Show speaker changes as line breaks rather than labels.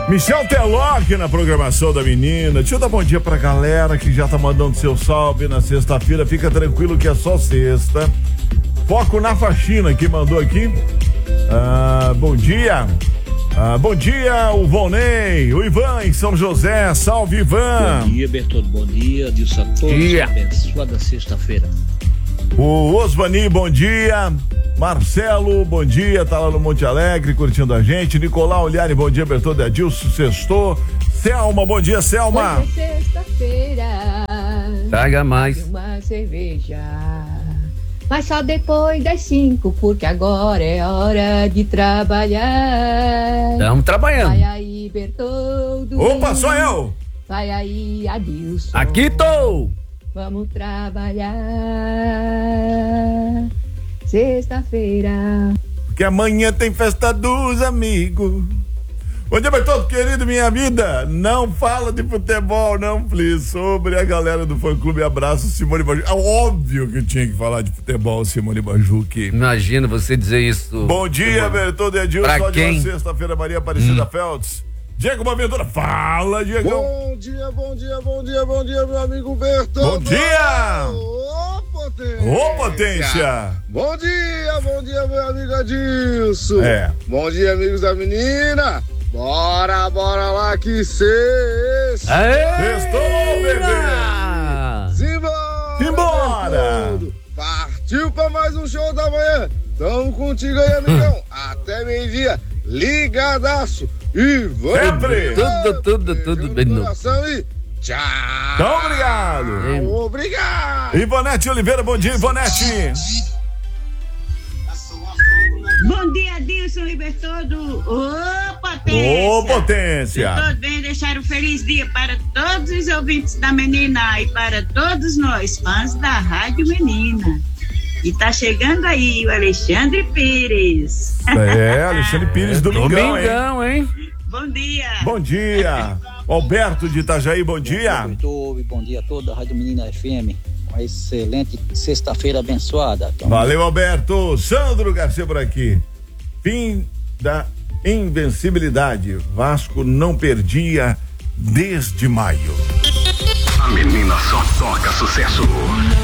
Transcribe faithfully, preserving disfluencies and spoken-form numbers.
Michel Teló aqui na programação da menina. Deixa eu dar bom dia pra galera que já tá mandando seu salve na sexta-feira. Fica tranquilo que é só sexta. Foco na faxina que mandou aqui. Ah, bom dia. Ah, bom dia, o Volney, o Ivan em São José. Salve, Ivan.
Bom dia, Bertoldo. Bom dia. Dilson a todos.
Dia.
Abençoada sexta-feira.
O Osvani, bom dia. Marcelo, bom dia, tá lá no Monte Alegre curtindo a gente. Nicolau Olhari, bom dia, Bertoldo e Adilson, sextou. Selma, bom dia, Selma.
Hoje é sexta-feira.
Traga mais.
Uma cerveja. Mas só depois das cinco, porque agora é hora de trabalhar.
Estamos trabalhando.
Vai aí, Bertoldo.
Opa, sou eu.
Vai aí, Adilson.
Aqui tô.
Vamos trabalhar. Sexta-feira.
Porque amanhã tem festa dos amigos. Bom dia, Bertoldo, querido, minha vida. Não fala de futebol, não, please. Sobre a galera do fã-clube, abraço, Simone Bajuque. É óbvio que eu tinha que falar de futebol, Simone Bajuque.
Imagina você dizer isso.
Bom dia, Bertoldo e Adilson.
Pra
Só de
quem?
uma sexta-feira, Maria Aparecida
Hum.
Feltz. Diego Boaventura, fala, Diego.
Bom dia, bom dia, bom dia, bom dia, meu amigo Bertoldo.
Bom dia!
Ô, potência!
Ô, potência!
Bom dia, bom dia, meu amigo Adilson.
É.
Bom dia, amigos da menina. Bora, bora lá que sexta.
Sextou, bebê!
Simbora!
Simbora!
Bertoldo. Partiu pra mais um show da manhã. Tamo contigo aí, amigão. Até meio-dia, ligadaço. E vamos!
Sempre!
Tudo, tudo, tudo bem.
no coração e tchau!
Então, obrigado!
Obrigado!
Ivonete Oliveira, bom dia, Ivonete!
Bom dia, Dilson e Bertoldo. Ô, potência!
Ô, potência!
Todos bem, deixar um feliz dia para todos os ouvintes da menina e para todos nós, fãs da Rádio Menina. E tá chegando aí o Alexandre Pires.
É, Alexandre Pires, domingão, hein?
Domingão, hein?
Bom dia!
Bom dia! Alberto de Itajaí, bom dia!
Bertoldo, bom dia a toda a Rádio Menina F M. Uma excelente sexta-feira abençoada.
Valeu, Alberto! Sandro Garcia por aqui. Fim da invencibilidade. Vasco não perdia desde maio.
A menina só toca sucesso.